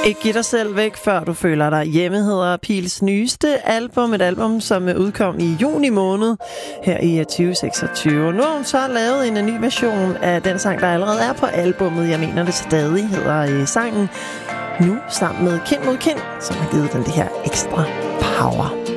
Ikke giv dig selv væk, før du føler dig hjemme, hedder Pils nyeste album. Et album, som udkom i juni måned her i 2026. Og nu har hun så lavet en ny version af den sang, der allerede er på albummet. Jeg mener det stadig, hedder sangen. Nu sammen med Kind mod Kind, som har givet den det her ekstra power.